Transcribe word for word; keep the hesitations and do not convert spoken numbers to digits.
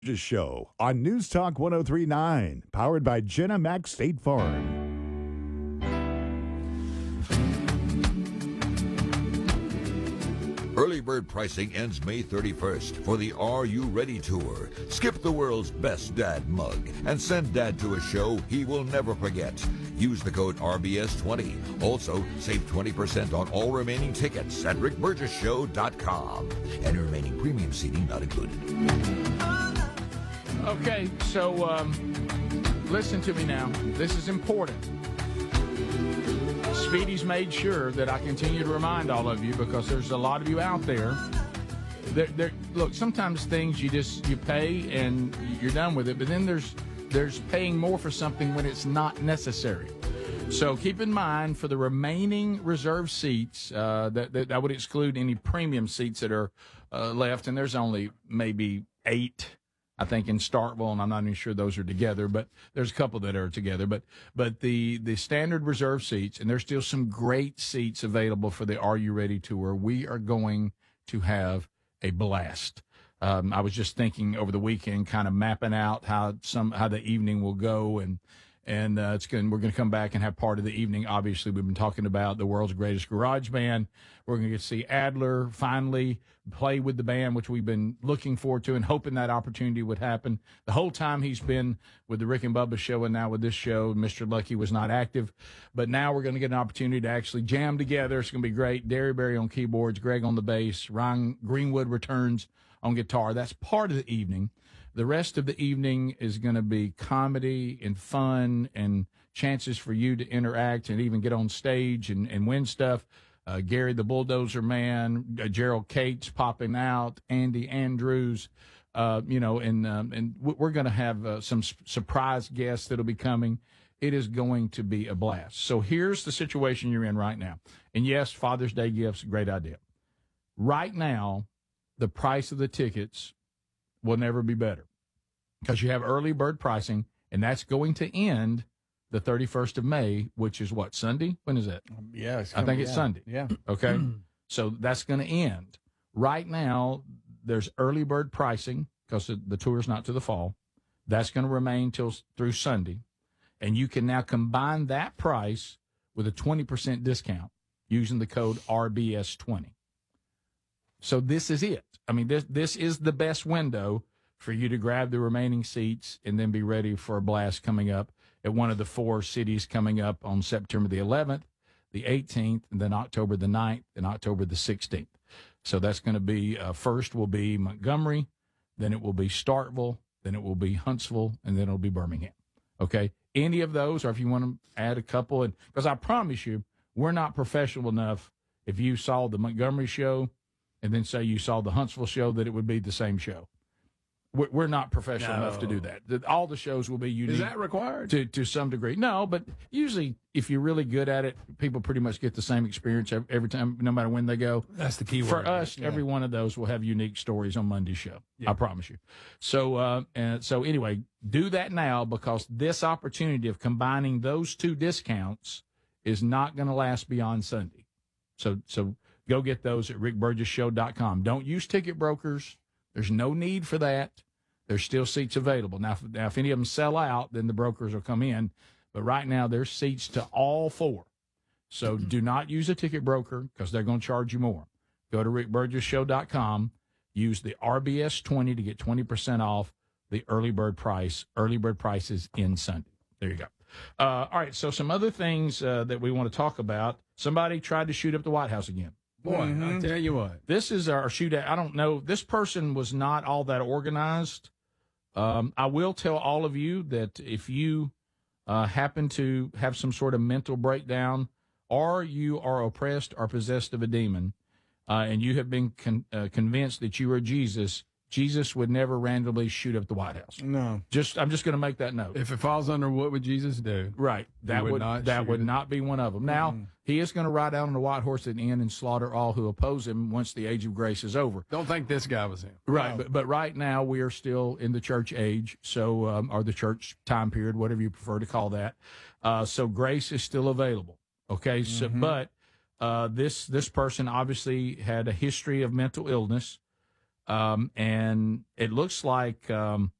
Show on News Talk one oh three point nine, powered by Jenna Max State Farm. Early bird pricing ends May thirty-first for the Are You Ready tour. Skip the world's best dad mug and send dad to a show he will never forget. Use the code R B S twenty. Also, save twenty percent on all remaining tickets at rick burgess show dot com. And remaining premium seating not included. Okay, so um, listen to me now. This is important. Speedy's made sure that I continue to remind all of you, because there's a lot of you out there. There, there, look, sometimes things you just you pay and you're done with it, but then there's there's paying more for something when it's not necessary. So keep in mind, for the remaining reserve seats, uh, that, that that would exclude any premium seats that are uh, left, and there's only maybe eight, I think, in Starkville, and I'm not even sure those are together, but there's a couple that are together. But but the, the standard reserve seats, and there's still some great seats available for the Are You Ready tour. We are going to have a blast. Um, I was just thinking over the weekend, kind of mapping out how some how the evening will go, and and uh, it's going. We're going to come back and have part of the evening. Obviously, we've been talking about the world's greatest garage band. We're going to get to see Adler finally play with the band, which we've been looking forward to and hoping that opportunity would happen. The whole time he's been with the Rick and Bubba show and now with this show, Mister Lucky was not active. But now we're going to get an opportunity to actually jam together. It's going to be great. Derryberry on keyboards, Greg on the bass, Ryan Greenwood returns on guitar. That's part of the evening. The rest of the evening is going to be comedy and fun and chances for you to interact and even get on stage and, and win stuff. Uh, Gary the Bulldozer Man, uh, Gerald Cates popping out, Andy Andrews, uh, you know, and um, and we're going to have uh, some s- surprise guests that'll be coming. It is going to be a blast. So here's the situation you're in right now. And yes, Father's Day gifts, great idea. Right now, the price of the tickets will never be better, because you have early bird pricing, and that's going to end the thirty-first of May, which is what, Sunday? When is that? Um, yeah, it's I think it's yeah. Sunday. Yeah. Okay. So that's going to end. Right now, there's early bird pricing because the tour is not to the fall. That's going to remain till through Sunday. And you can now combine that price with a twenty percent discount using the code R B S twenty. So this is it. I mean, this this is the best window for you to grab the remaining seats and then be ready for a blast coming up at one of the four cities coming up on September the eleventh, the eighteenth, and then October the ninth, and October the sixteenth. So that's going to be, uh, first will be Montgomery, then it will be Starkville, then it will be Huntsville, and then it'll be Birmingham. Okay? Any of those, or if you want to add a couple, and because I promise you, we're not professional enough, if you saw the Montgomery show and then say you saw the Huntsville show, that it would be the same show. We're not professional No. enough to do that. All the shows will be unique. Is that required? To to some degree. No, but usually if you're really good at it, people pretty much get the same experience every, every time, no matter when they go. That's the key word. For us, Yeah. every one of those will have unique stories on Monday's show. I promise you. So, uh, and so anyway, do that now, because this opportunity of combining those two discounts is not going to last beyond Sunday. So, so go get those at rick burgess show dot com. Don't use ticket brokers. There's no need for that. There's still seats available. Now, if, now, if any of them sell out, then the brokers will come in. But right now, there's seats to all four. So do not use a ticket broker, because they're going to charge you more. Go to rick burgess show dot com. Use the R B S twenty to get twenty percent off the early bird price. Early bird prices in Sunday. There you go. Uh, all right, so some other things uh, that we want to talk about. Somebody tried to shoot up the White House again. Boy, I tell you what. This is our shootout. I don't know. This person was not all that organized. Um, I will tell all of you that if you uh, happen to have some sort of mental breakdown, or you are oppressed or possessed of a demon, uh, and you have been con- uh, convinced that you are Jesus, Jesus would never randomly shoot up the White House. No. Just, I'm just going to make that note. If it falls under what would Jesus do? Right. That would would, not that shoot would it. not be one of them. Now, Mm. he is going to ride out on the white horse at the end and slaughter all who oppose him once the age of grace is over. Don't think this guy was him. Right. But, but right now we are still in the church age, so, um, or the church time period, whatever you prefer to call that. Uh, so grace is still available. Okay. So, but, uh, this, this person obviously had a history of mental illness. Um, and it looks like um,